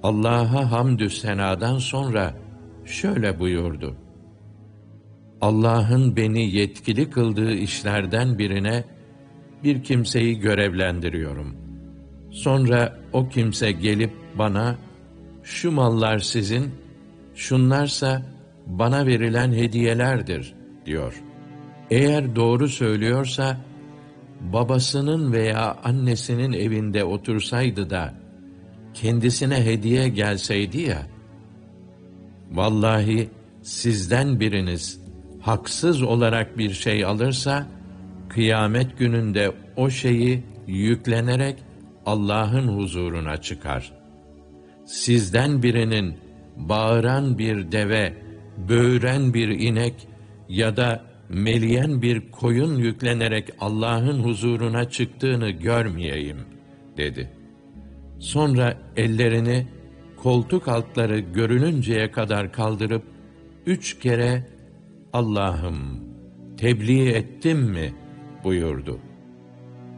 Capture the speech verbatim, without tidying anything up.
Allah'a hamdü senadan sonra şöyle buyurdu: Allah'ın beni yetkili kıldığı işlerden birine bir kimseyi görevlendiriyorum. Sonra o kimse gelip bana, şu mallar sizin, şunlarsa bana verilen hediyelerdir diyor. Eğer doğru söylüyorsa, babasının veya annesinin evinde otursaydı da kendisine hediye gelseydi ya, vallahi sizden biriniz haksız olarak bir şey alırsa, kıyamet gününde o şeyi yüklenerek Allah'ın huzuruna çıkar. Sizden birinin bağıran bir deve, böğüren bir inek ya da meleyen bir koyun yüklenerek Allah'ın huzuruna çıktığını görmeyeyim, dedi. Sonra ellerini koltuk altları görününceye kadar kaldırıp üç kere Allah'ım tebliğ ettim mi buyurdu.